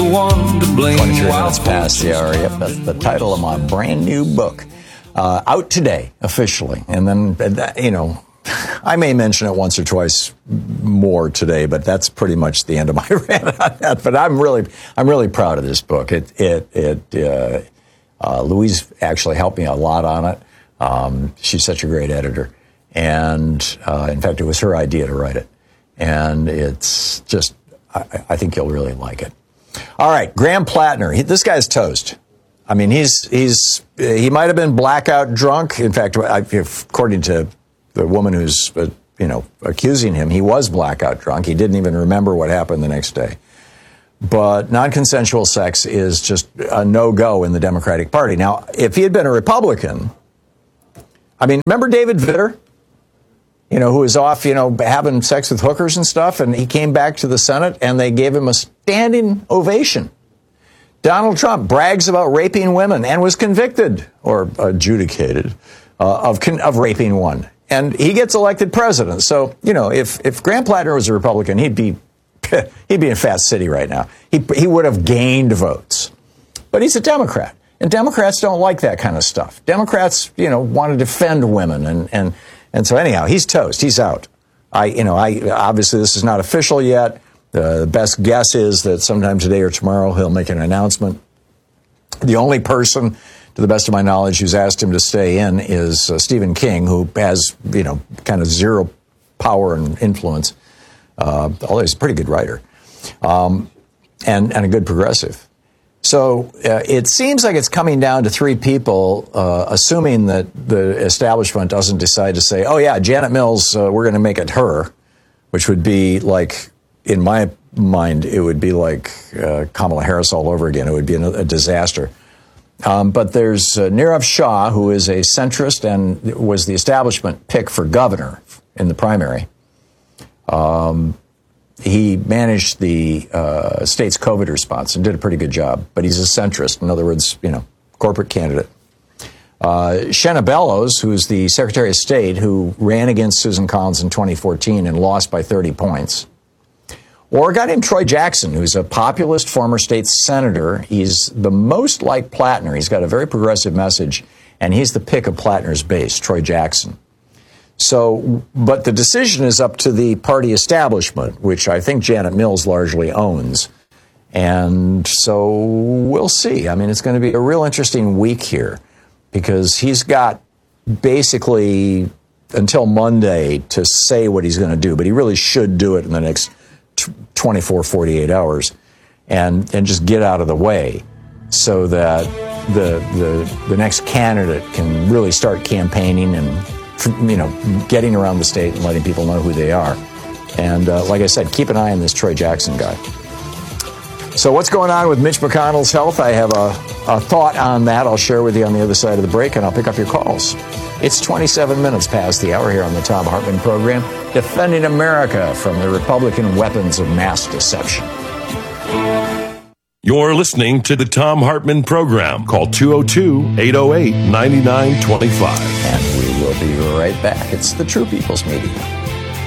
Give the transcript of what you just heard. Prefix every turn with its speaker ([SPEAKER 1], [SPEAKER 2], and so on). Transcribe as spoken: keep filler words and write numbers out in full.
[SPEAKER 1] one to blame.
[SPEAKER 2] twenty-three minutes past the hour. Yep, that's the title of my brand new book. Uh, out today, officially. And then, you know, I may mention it once or twice more today, but that's pretty much the end of my rant on that. But I'm really, I'm really proud of this book. It, it, it, uh, uh, Louise actually helped me a lot on it. Um, she's such a great editor. And, uh, in fact, it was her idea to write it. And it's just, I, I think you'll really like it. All right. Graham Plattner. He, this guy's toast. I mean, he's, he's, he might have been blackout drunk. In fact, according to the woman who's, uh, you know, accusing him, he was blackout drunk. He didn't even remember what happened the next day. But non-consensual sex is just a no-go in the Democratic Party. Now, if he had been a Republican, I mean, remember David Vitter? You know, who was off, you know, having sex with hookers and stuff, and he came back to the Senate, and they gave him a standing ovation. Donald Trump brags about raping women and was convicted or adjudicated uh, of of raping one. And he gets elected president. So, you know, if, if Graham Plattner was a Republican, he'd be he'd be in Fat City right now. He, he would have gained votes. But he's a Democrat. And Democrats don't like that kind of stuff. Democrats, you know, want to defend women. And, and, and so anyhow, he's toast. He's out. I, you know, I obviously this is not official yet. Uh, the best guess is that sometime today or tomorrow he'll make an announcement. The only person, to the best of my knowledge, who's asked him to stay in is uh, Stephen King, who has, you know, kind of zero power and influence, uh, although he's a pretty good writer, um, and, and a good progressive. So uh, it seems like it's coming down to three people, uh, assuming that the establishment doesn't decide to say, oh, yeah, Janet Mills, uh, we're going to make it her, which would be like, in my mind, it would be like uh, Kamala Harris all over again. It would be a, a disaster. Um, but there's uh, Nirav Shah, who is a centrist and was the establishment pick for governor in the primary. Um, he managed the uh, state's COVID response and did a pretty good job. But he's a centrist. In other words, you know, corporate candidate. Uh, Shenna Bellows, who's the Secretary of State, who ran against Susan Collins in twenty fourteen and lost by thirty points. Or a guy named Troy Jackson, who's a populist former state senator. He's the most like Plattner. He's got a very progressive message, and he's the pick of Plattner's base, Troy Jackson. So, but the decision is up to the party establishment, which I think Janet Mills largely owns. And so we'll see. I mean, it's going to be a real interesting week here because he's got basically until Monday to say what he's going to do, but he really should do it in the next twenty-four, forty-eight hours and, and just get out of the way so that the, the, the next candidate can really start campaigning and, you know, getting around the state and letting people know who they are. And uh, like I said, keep an eye on this Troy Jackson guy. So what's going on with Mitch McConnell's health? I have a, a thought on that I'll share with you on the other side of the break, and I'll pick up your calls. It's twenty-seven minutes past the hour here on the Thom Hartmann program, defending America from the Republican weapons of mass deception.
[SPEAKER 3] You're listening to the Thom Hartmann program. Call two oh two, eight oh eight, nine nine two five.
[SPEAKER 2] And we will be right back. It's the True People's Media.